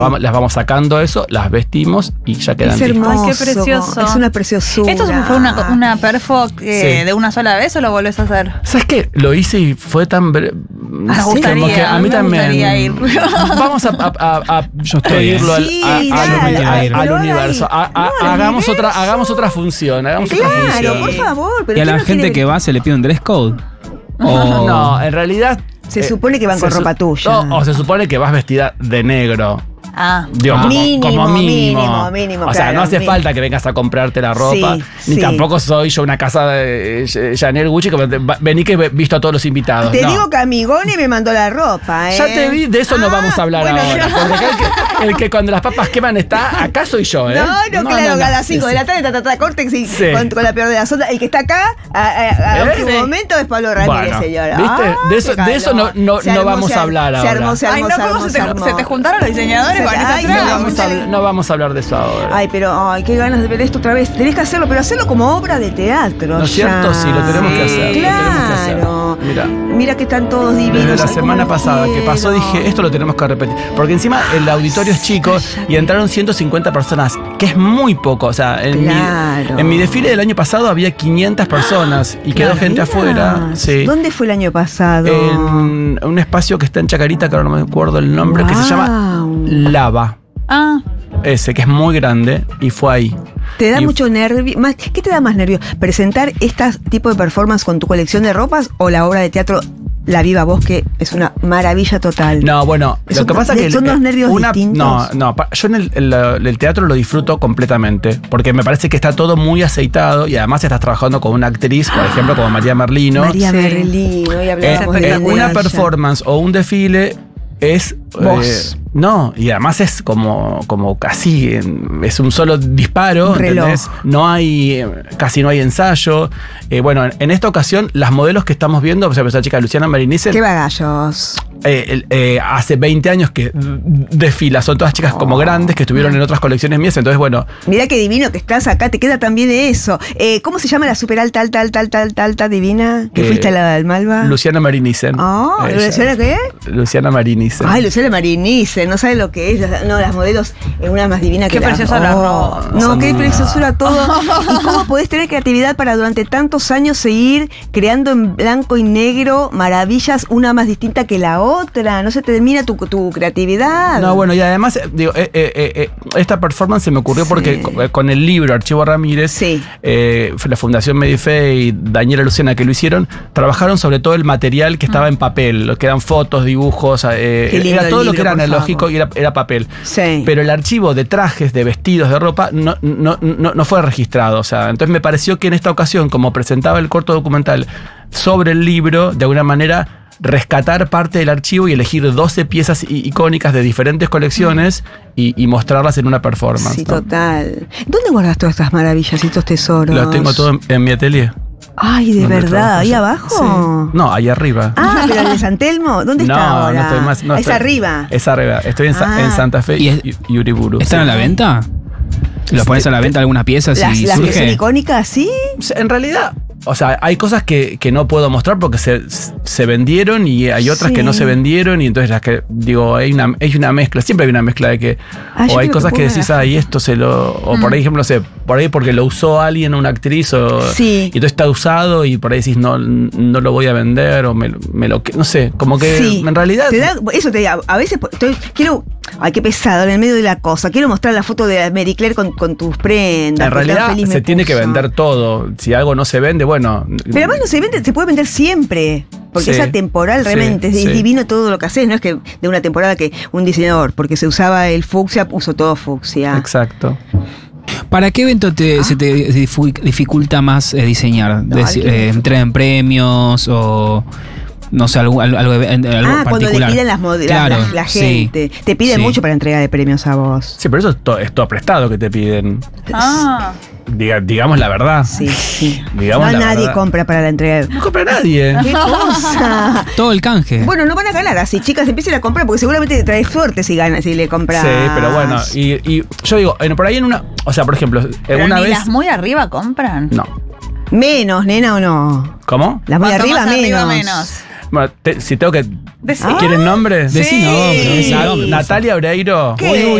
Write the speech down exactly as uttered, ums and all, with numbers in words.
Vamos, las vamos sacando eso, las vestimos y ya quedan Es hermoso. Ay, qué precioso. Es una preciosura. ¿Esto fue una, una perfo eh, Sí. de una sola vez o lo volvés a hacer? ¿Sabes qué? Lo hice y fue tan bre- Me como gustaría, que a mí me también. gustaría ir. Vamos a, a, a, a Yo estoy, pedirlo al, Sí, a- al, dale, uni- dale, al- al pero universo. A- a- no, al hagamos universo. otra, hagamos otra función, hagamos otra Claro, función. por favor. Pero ¿Y a ¿quién la no gente quiere que va se le pide un dress code? O- No, en realidad. Se eh, supone que van con se su- ropa tuya. No, o se supone que vas vestida de negro. Ah. Digo, como, Mínimo, como mínimo. mínimo, mínimo, O sea, claro, no hace mínimo. falta que vengas a comprarte la ropa. Sí, ni sí. tampoco soy yo una casa de eh, Chanel Gucci que te- va- vení que he visto a todos los invitados. Te no. digo que Amigoni me mandó la ropa, ¿eh? Ya te vi, de eso no Ah, vamos a hablar bueno, ahora. ya. Porque acá el que, el que cuando las papas queman está, acá soy yo, ¿eh? No, no, claro, que a las cinco de la tarde, ta, ta, ta, corte, sí, Sí. con, con la peor de las ondas. El que está acá, a, a, a ¿Eh? último Sí. momento, es Pablo Ramírez, Bueno, señora. ¿viste? Ah, De eso- qué de eso calor. no- no- Se no armó, vamos se a armó, hablar Se ahora. armó, se armó, Ay, no, se ¿cómo armó, se se te, armó. se te juntaron los diseñadores con esa Ay, No no, trama? vamos, a, habl- no vamos a hablar de eso ahora. Ay, pero, ay, qué ganas de ver esto otra vez. Tenés que hacerlo, pero hacerlo como obra de teatro. ¿No es ya. cierto? Sí, lo tenemos que hacer. Claro. Lo tenemos que hacer. Mira. Mira que están todos divinos. Desde la ay, cómo semana los pasada que pasó quiero. dije, esto lo tenemos que repetir. Porque encima el auditorio es chico y entraron ciento cincuenta personas, que es muy poco. O sea, en, Claro. mi, en mi desfile del año pasado había quinientas personas y quedó Las gente mías. afuera. Sí. ¿Dónde fue el año pasado? En un espacio que está en Chacarita, que ahora no me acuerdo el nombre, que se llama Wow. Lava. Ah, Ese, que es muy grande, y fue ahí. ¿Te da Y- mucho nervio? Más, ¿qué te da más nervio? ¿Presentar este tipo de performance con tu colección de ropas o la obra de teatro La Viva Voz, que es una maravilla total? No, bueno, Son lo que pasa dos- es que... son dos nervios una, distintos. No, no, pa- yo en el, el- el teatro lo disfruto completamente, porque me parece que está todo muy aceitado y además estás trabajando con una actriz, por ejemplo, como María Merlino. María Sí. Merlino, hoy Eh, hablábamos de eh, ella. una performance o un desfile es... Vos. eh, no, y además es como, como casi, en- es un solo disparo, Un reloj. ¿entendés? No hay, eh, casi no hay ensayo. Eh, bueno, en, en esta ocasión, las modelos que estamos viendo, o sea, esa chica Luciana Marinice, ¡Qué bagallos! eh, el- eh, hace veinte años que desfila, son todas chicas como grandes que estuvieron en otras colecciones mías, entonces bueno, Mirá qué divino que estás acá, te queda también eso. Eh, ¿Cómo se llama la super alta, alta, alta, alta, alta, alta divina? ¿Que Eh, fuiste a la del Malva? Luciana Marinice. Ah, Ella. ¿Luciana qué? Luciana Marinice. Ay, Luciana Marinice, no sabe lo que es. No, las modelos es una más divina que Qué la preciosa las robas. No, Son qué una- preciosura todo. ¿Y cómo podés tener creatividad para durante tantos años seguir creando en blanco y negro maravillas, una más distinta que la otra? No se termina tu, tu creatividad. No, bueno, y además, eh, digo, eh, eh, eh, eh, esta performance se me ocurrió Sí. porque con, con el libro Archivo Ramírez, Sí. eh, la Fundación Medife y Daniela Lucena que lo hicieron, trabajaron sobre todo el material que estaba en papel, lo que eran fotos, dibujos, eh, Qué lindo era el todo lo libro, que era por analógico favor. y era, era papel. Sí. Pero el archivo de trajes, de vestidos, de ropa, no, no, no, no fue registrado. O sea, entonces me pareció que en esta ocasión, como presentaba el corto documental sobre el libro, de alguna manera rescatar parte del archivo y elegir doce piezas i- icónicas de diferentes colecciones y, y mostrarlas en una performance. Sí, ¿no? total. ¿Dónde guardas todas estas maravillas y estos tesoros? Lo tengo todo en, en mi atelier. Ay, de ¿Dónde verdad, trabajo ahí yo? abajo. Sí. No, ahí arriba. Ah, pero el de San Telmo, ¿dónde no, está ahora? no estoy más. No es estoy- arriba. Es arriba. Estoy en, Sa- Ah. en Santa Fe ¿Y y, es- y- y Uriburu. ¿Están Sí. a la venta? ¿Los pones a la venta algunas piezas Las, y las que son surge? icónicas, sí. O sea, en realidad, o sea, hay cosas que, que no puedo mostrar porque se, se vendieron y hay otras Sí. que no se vendieron y entonces las que, digo, hay una, hay una mezcla, siempre hay una mezcla de que, Ah, yo o hay creo cosas que que puedo decís, ver. ay, esto se lo, o por ahí, ejemplo, no sé, por ahí porque lo usó alguien, una actriz, o, Sí. y entonces está usado y por ahí decís, no, no lo voy a vender o me, me lo, no sé, como que Sí. en realidad... Te da- eso te digo, a veces estoy, quiero, ay, qué pesado, en el medio de la cosa. Quiero mostrar la foto de Mary Claire con, con tus prendas. En que tan realidad feliz me se tiene que puso. vender todo. Si algo no se vende, bueno. Pero además no se vende, se puede vender siempre. Porque Sí, es atemporal sí, realmente, es, es sí. divino todo lo que haces. No es que de una temporada que un diseñador, porque se usaba el fucsia, puso todo fucsia. Exacto. ¿Para qué evento te, se te difu- dificulta más eh, diseñar? No, Deci- hay que- eh, ¿Entrega en premios o no sé, algo, algo, algo, algo Ah, cuando le particular? piden las mod- la- Claro, la, la sí, gente. Te piden sí. mucho para entrega de premios a vos. Sí, pero eso es todo, es todo prestado que te piden. Ah, Diga- digamos la verdad. Sí, sí. Digamos no la nadie verdad. compra para la entrega. No compra nadie. ¡Qué cosa! Todo el canje. Bueno, no van a ganar así, chicas, empiecen a comprar porque seguramente te trae suerte si ganas, si le compras. Sí, pero bueno, y, y yo digo, en- por ahí en una. O sea, por ejemplo, pero una ni vez. las muy arriba compran. No. Menos, nena, o no. ¿Cómo? Las muy Cuanto arriba, más arriba, menos. menos. Bueno, te- si tengo que. Decí. Ah. ¿Quieren nombre? Decí Sí. nombre, decí Na- nombre. Natalia Oreiro. ¿Qué? Uy, uy,